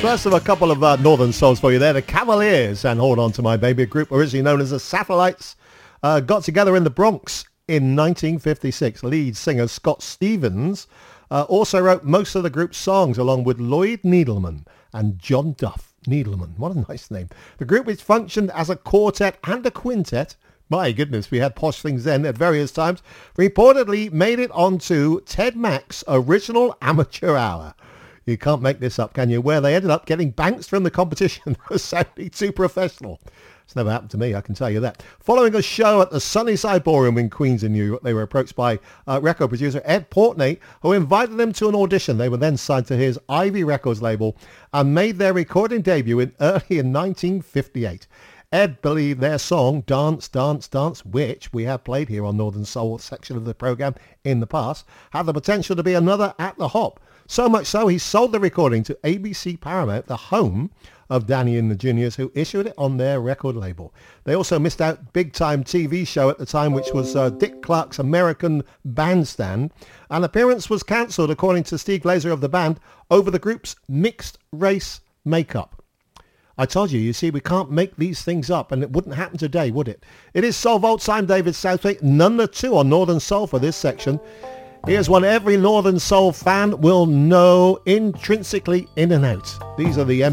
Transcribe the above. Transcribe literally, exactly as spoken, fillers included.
First of a couple of uh, Northern Souls for you there, the Cavaliers and Hold On To My Baby, a group originally known as the Satellites, uh, got together in the Bronx in nineteen fifty-six. Lead singer Scott Stevens uh, also wrote most of the group's songs along with Lloyd Needleman and John Duff. Needleman, what a nice name. The group which functioned as a quartet and a quintet, my goodness, we had posh things then at various times, reportedly made it onto Ted Mack's original amateur hour. You can't make this up, can you? Where they ended up getting banks from the competition for sounding too professional. It's never happened to me, I can tell you that. Following a show at the Sunnyside Ballroom in Queens in New York, they were approached by uh, record producer Ed Portney, who invited them to an audition. They were then signed to his Ivy Records label and made their recording debut in early in nineteen fifty-eight. Ed believed their song, Dance, Dance, Dance, which we have played here on Northern Soul section of the program in the past, had the potential to be another At the Hop. So much so, he sold the recording to A B C Paramount, the home of Danny and the Juniors, who issued it on their record label. They also missed out big-time T V show at the time, which was uh, Dick Clark's American Bandstand. An appearance was cancelled, according to Steve Glazer of the band, over the group's mixed race makeup. I told you, you see, we can't make these things up, and it wouldn't happen today, would it? It is Soul Vaults. I'm David Southwick, number two on Northern Soul for this section. Here's one every Northern Soul fan will know intrinsically in and out. These are the